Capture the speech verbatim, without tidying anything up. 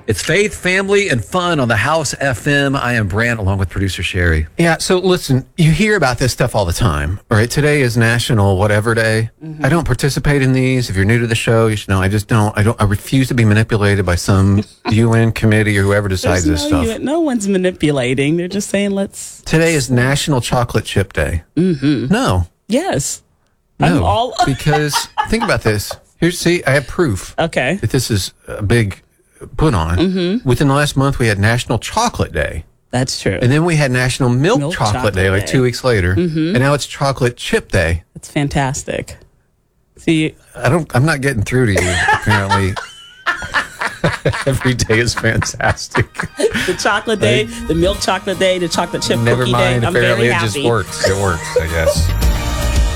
It's faith, family, and fun on the House F M. I am Brant, along with producer Sherry. Yeah, so listen, you hear about this stuff all the time, all right? Today is National Whatever Day. Mm-hmm. I don't participate in these. If you're new to the show, you should know I just don't. I don't. I refuse to be manipulated by some U N committee or whoever decides There's this no, stuff. you, no one's manipulating. They're just saying, let's. Today is National Chocolate Chip Day. Mm-hmm. No. Yes. No. I'm all. Because think about this. Here's, see, I have proof. Okay. That this is a big put on. Mm-hmm. Within the last month, we had National Chocolate Day. That's true. And then we had National Milk, Milk Chocolate, Chocolate Day, like Day. two weeks later. Mm-hmm. And now it's Chocolate Chip Day. That's fantastic. See, I don't. I'm not getting through to you. Apparently, every day is fantastic. the chocolate day, the milk chocolate day, the chocolate chip Never cookie mind. day. I'm Apparently, very it happy. just works. It works. I guess.